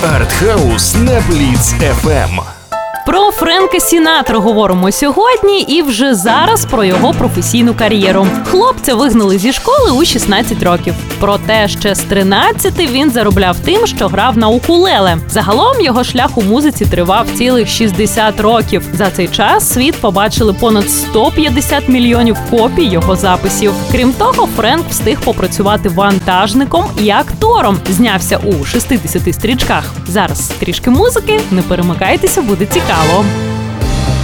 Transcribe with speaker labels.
Speaker 1: Артхаус на Бліц FM.
Speaker 2: Про Френка Сінатра говоримо сьогодні і вже зараз про його професійну кар'єру. Хлопця вигнали зі школи у 16 років. Проте ще з 13 він заробляв тим, що грав на укулеле. Загалом його шлях у музиці тривав цілих 60 років. За цей час світ побачили понад 150 мільйонів копій його записів. Крім того, Френк встиг попрацювати вантажником і актором. Знявся у 60 стрічках. Зараз трішки музики, не перемикайтеся, буде цікаво.